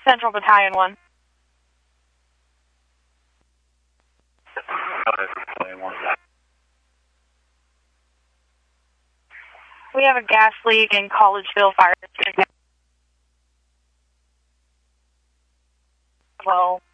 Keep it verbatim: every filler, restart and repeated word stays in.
Central Battalion one. We have a gas leak in Collegeville Fire District. Well,